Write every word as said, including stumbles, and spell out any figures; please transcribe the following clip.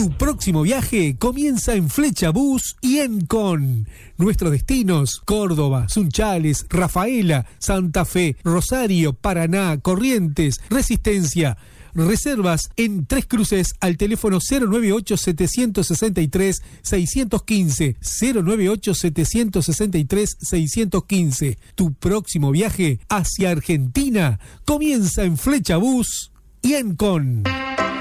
Tu próximo viaje comienza en Flecha Bus y Encon. Nuestros destinos: Córdoba, Sunchales, Rafaela, Santa Fe, Rosario, Paraná, Corrientes, Resistencia. Reservas en Tres Cruces al teléfono cero nueve ocho, siete seis tres, seis uno cinco, cero nueve ocho, siete seis tres, seis uno cinco. Tu próximo viaje hacia Argentina comienza en Flecha Bus y Encon.